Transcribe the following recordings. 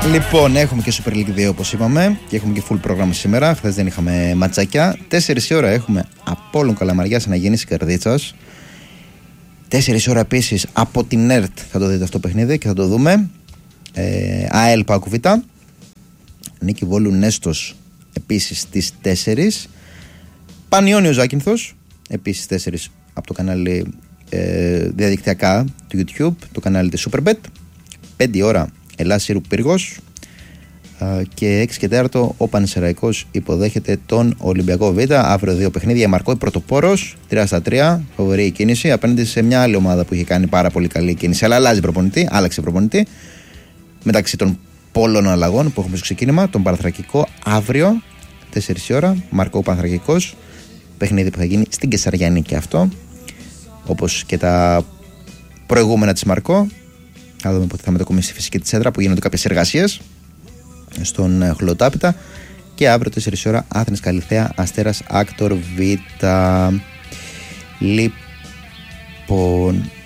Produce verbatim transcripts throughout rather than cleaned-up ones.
Λοιπόν, έχουμε και Super League δύο όπως είπαμε και έχουμε και full πρόγραμμα σήμερα. Χθες δεν είχαμε ματσάκια. Τέσσερις η ώρα έχουμε Απόλλων Καλαμαριάς Αναγέννηση Καρδίτσας. Τέσσερις η ώρα επίσης από την ΕΡΤ θα το δείτε αυτό το παιχνίδι και θα το δούμε. Ε, ΑΕΛ ΠΑΟΚ Β. Νίκη Βόλου Νέστος επίσης στις τέσσερις. Πανιώνιο Ζάκυνθος επίσης τέσσερις από το κανάλι ε, διαδικτυακά του YouTube, το κανάλι της Superbet. πέντε η ώρα Ελλάς Σύρου Πύργος και έξι και τέσσερα ο Πανσεραϊκός υποδέχεται τον Ολυμπιακό Β. Αύριο δύο παιχνίδια. Η Μαρκό πρωτοπόρος τρία στα τρία, φοβερή η κίνηση απέναντι σε μια άλλη ομάδα που είχε κάνει πάρα πολύ καλή κίνηση, αλλά αλλάζει προπονητή, άλλαξε προπονητή. Μεταξύ των πολλών αλλαγών που έχουμε στο ξεκίνημα, τον Παναθρακικό αύριο τέσσερις η ώρα, Μαρκό Παναθρακικός, παιχνίδι που θα γίνει στην Κεσαριανή και αυτό, όπως και τα προηγούμενα της Μαρκό. Θα δούμε πότε θα μετακομίσει στη φυσική της έδρα που γίνονται κάποιες εργασίες στον Χλωτάπητα. Και αύριο τέσσερις η ώρα Άθηνας Καλιθέα Αστέρας Άκτορ Β. Λοιπόν,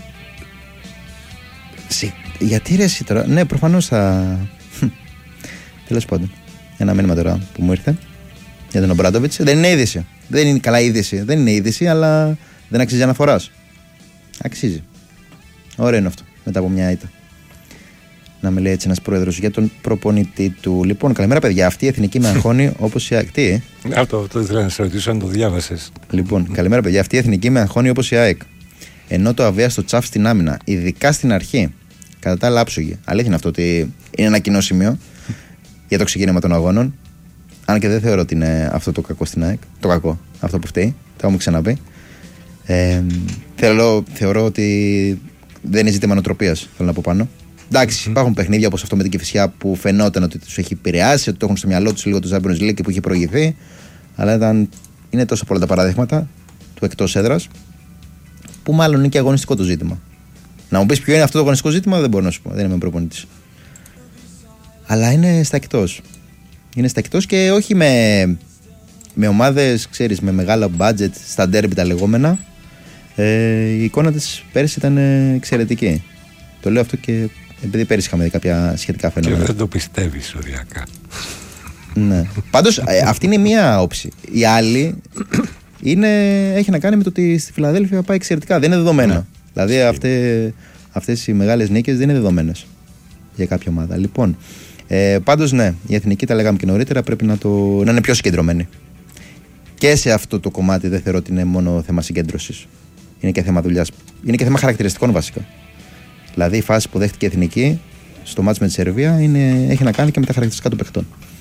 γιατί ρε εσύ τώρα? Ναι, προφανώς θα... Τέλος πάντων, ένα μήνυμα τώρα που μου ήρθε για τον Ομπράντοβιτς. Δεν είναι είδηση. Δεν είναι καλά είδηση. Δεν είναι είδηση, αλλά δεν αξίζει αναφοράς. Αξίζει. Ωραίο είναι αυτό. Μετά από μια ήττα να με λέει έτσι ένας πρόεδρος για τον προπονητή του. Λοιπόν, καλημέρα παιδιά. Αυτή η εθνική με αγχώνει όπως η ΑΕΚ. Τι? Αυτό το ήθελα να σε ρωτήσω αν το διάβασες. Λοιπόν, καλημέρα παιδιά. Αυτή η εθνική με αγχώνει όπως η ΑΕΚ. Ενώ το αβίαστο τσαφ στην άμυνα, ειδικά στην αρχή, κατά τα άλλα άψογη. Αλήθεια είναι αυτό ότι είναι ένα κοινό σημείο για το ξεκίνημα των αγώνων. Αν και δεν θεωρώ ότι είναι αυτό το κακό στην ΑΕΚ. Το κακό, αυτό που φταίει. Το έχουμε ξαναπεί. Ε, θέλω, θεωρώ ότι δεν είναι ζήτημα νοοτροπίας. Θέλω να πω πάνω. Εντάξει, mm. υπάρχουν παιχνίδια όπως αυτό με την Κηφισιά που φαινόταν ότι τους έχει επηρεάσει, ότι το έχουν στο μυαλό τους λίγο το Champions League και που είχε προηγηθεί. Αλλά ήταν, είναι τόσο πολλά τα παραδείγματα του εκτός έδρας, που μάλλον είναι και αγωνιστικό το ζήτημα. Να μου πεις ποιο είναι αυτό το αγωνιστικό ζήτημα, δεν μπορώ να σου πω. Δεν είμαι προπονητής. Αλλά είναι στα εκτός. Είναι στα εκτός και όχι με, με ομάδες, ξέρεις, με μεγάλα budget, στα ντέρμπι τα λεγόμενα. Ε, η εικόνα της πέρυσι ήταν εξαιρετική. Το λέω αυτό και επειδή πέρυσι είχαμε δει κάποια σχετικά φαινόμενα. Και δεν το πιστεύεις οριακά. Ναι. Πάντως αυτή είναι μία όψη. Η άλλη είναι, έχει να κάνει με το ότι στη Φιλαδέλφια πάει εξαιρετικά. Δεν είναι δεδομένα. Ναι. Δηλαδή αυτές, αυτές οι μεγάλες νίκες δεν είναι δεδομένες για κάποια ομάδα. Λοιπόν, ε, πάντως ναι, η εθνική, τα λέγαμε και νωρίτερα, πρέπει να, το, να είναι πιο συγκεντρωμένη. Και σε αυτό το κομμάτι δεν θεωρώ ότι είναι μόνο θέμα συγκέντρωσης. Είναι και θέμα δουλειάς. Είναι και θέμα χαρακτηριστικών βασικά. Δηλαδή η φάση που δέχτηκε η εθνική στο μάτς με τη Σερβία είναι, έχει να κάνει και με τα χαρακτηριστικά των παιχτών.